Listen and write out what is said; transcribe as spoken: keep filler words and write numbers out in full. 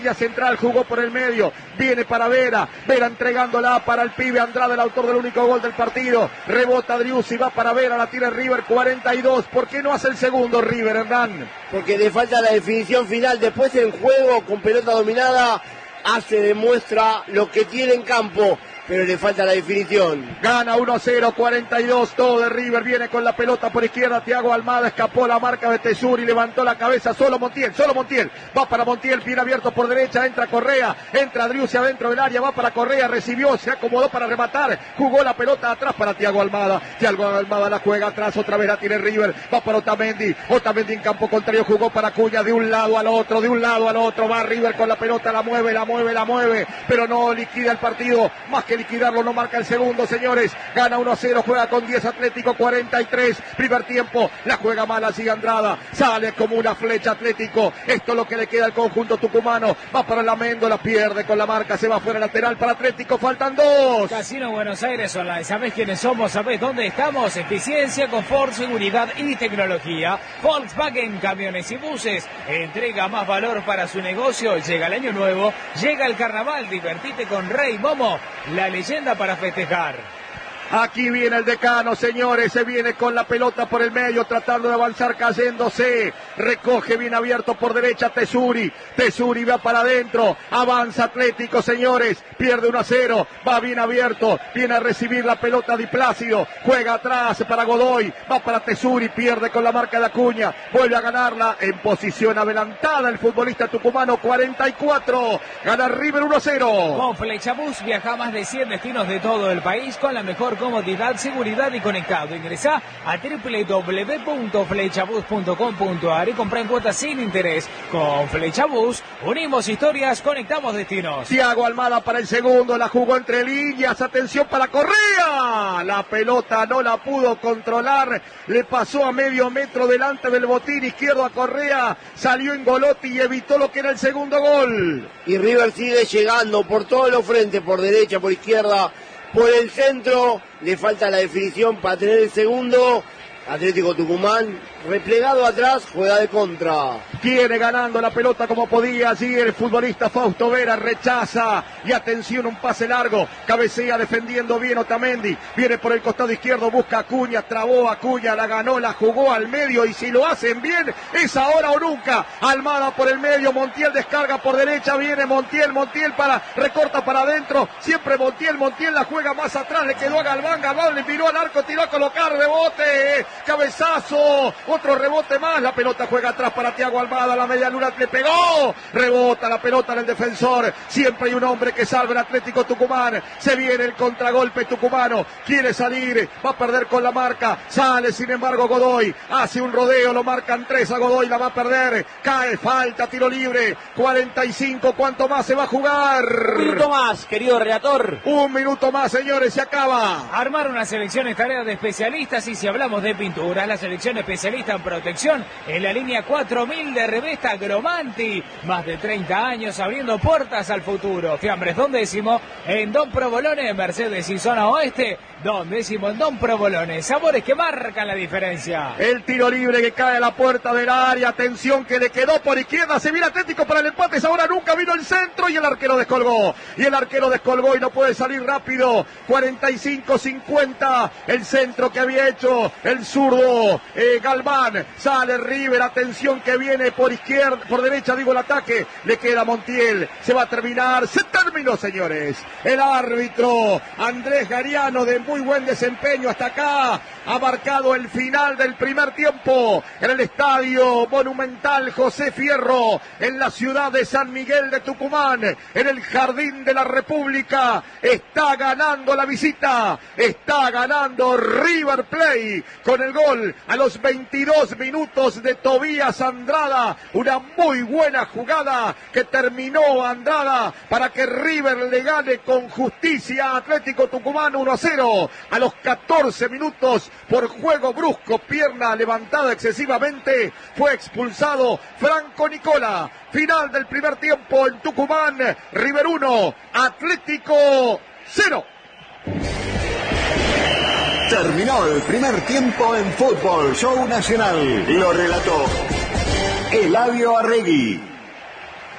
Central jugó por el medio, viene para Vera, Vera entregándola para el pibe Andrade, el autor del único gol del partido, rebota Driussi, va para Vera, la tira River, cuarenta y dos, ¿por qué no hace el segundo River, Hernán? Porque le falta la definición final, después el juego con pelota dominada hace, demuestra lo que tiene en campo, pero le falta la definición. Gana uno a cero, cuarenta y dos, todo de River, viene con la pelota por izquierda, Thiago Almada, escapó la marca de Tesuri, levantó la cabeza, solo Montiel, solo Montiel, va para Montiel, bien abierto por derecha, entra Correa, entra Driussi adentro del área, va para Correa, recibió, se acomodó para rematar, jugó la pelota atrás para Thiago Almada, Thiago Almada la juega atrás, otra vez la tiene River, va para Otamendi, Otamendi en campo contrario, jugó para Cuña, de un lado al otro, de un lado al otro, va River con la pelota, la mueve, la mueve, la mueve, pero no liquida el partido, más que liquidarlo no marca el segundo, señores, gana uno a cero, juega con diez Atlético, cuarenta y tres, primer tiempo, la juega mala, sigue Andrada, sale como una flecha Atlético, esto es lo que le queda al conjunto tucumano, va para la Méndola, pierde con la marca, se va fuera lateral para Atlético, faltan dos. Casino Buenos Aires Online, ¿sabés quiénes somos? ¿Sabés dónde estamos? Eficiencia, confort, seguridad y tecnología. Volkswagen Camiones y Buses entrega más valor para su negocio, llega el año nuevo, llega el carnaval, divertite con Rey Momo, la leyenda para festejar. Aquí viene el decano, señores, se viene con la pelota por el medio, tratando de avanzar, cayéndose, recoge bien abierto por derecha Tesuri, Tesuri va para adentro, avanza Atlético, señores, pierde uno a cero, va bien abierto, viene a recibir la pelota Di Plácido, juega atrás para Godoy, va para Tesuri, pierde con la marca de Acuña, vuelve a ganarla en posición adelantada el futbolista tucumano, cuarenta y cuatro, gana River uno a cero. Con Flechabús viaja a más de cien destinos de todo el país con la mejor comodidad, seguridad y conectado. Ingresá a doble u doble u doble u punto flechabus punto com punto a r y comprá en cuotas sin interés. Con Flechabús unimos historias, conectamos destinos. Thiago Almada para el segundo, la jugó entre líneas, atención para Correa, la pelota no la pudo controlar, le pasó a medio metro delante del botín izquierdo a Correa, salió en Golotti y evitó lo que era el segundo gol. Y River sigue llegando por todos los frentes, por derecha, por izquierda, por el centro, le falta la definición para tener el segundo. Atlético Tucumán, replegado atrás, juega de contra. Viene ganando la pelota como podía allí el futbolista Fausto Vera, rechaza y atención, un pase largo, cabecea defendiendo bien Otamendi, viene por el costado izquierdo, busca a Acuña, trabó a Acuña, la ganó, la jugó al medio y si lo hacen bien es ahora o nunca. Almada por el medio, Montiel descarga por derecha, viene Montiel, Montiel para, recorta para adentro, siempre Montiel, Montiel la juega más atrás, le quedó a Galván, Galván le miró al arco, tiró a colocar, rebote, cabezazo, otro rebote más, la pelota juega atrás para Thiago Almada, la media luna le pegó, rebota la pelota en el defensor, siempre hay un hombre que salva el Atlético Tucumán, se viene el contragolpe tucumano, quiere salir, va a perder con la marca, sale sin embargo Godoy, hace un rodeo, lo marcan tres a Godoy, la va a perder, cae, falta, tiro libre, cuarenta y cinco, ¿cuánto más se va a jugar? Un minuto más, querido relator. Un minuto más, señores, se acaba. Armar una selección es tarea de especialistas y si hablamos de pinturas, la selección especialista en protección en la línea cuatro mil de Revesta Gromanti. Más de treinta años abriendo puertas al futuro. Fiambres Don Décimo en Don Provolone, Mercedes y Zona Oeste. Don Décimo en Don Provolone. Sabores que marcan la diferencia. El tiro libre que cae a la puerta del área. Atención que le quedó por izquierda. Se viene Atlético para el empate. Ahora nunca vino el centro y el arquero descolgó. Y el arquero descolgó y no puede salir rápido. cuarenta y cinco cincuenta. El centro que había hecho el zurdo eh, Galván. Sale River. Atención que viene por izquierda, por derecha digo el ataque. Le queda Montiel. Se va a terminar. Se terminó, señores. El árbitro Andrés Gariano, de muy buen desempeño hasta acá, ha marcado el final del primer tiempo en el Estadio Monumental José Fierro, en la ciudad de San Miguel de Tucumán, en el Jardín de la República. Está ganando la visita, está ganando River Plate con el gol a los veintidós minutos de Tobías Andrada. Una muy buena jugada que terminó Andrada para que River le gane con justicia a Atlético Tucumán uno a cero. A los catorce minutos, por juego brusco, pierna levantada excesivamente, fue expulsado Franco Nicola. Final del primer tiempo en Tucumán, River uno, Atlético cero. Terminó el primer tiempo en Fútbol Show Nacional. Lo relató Eladio Arregui.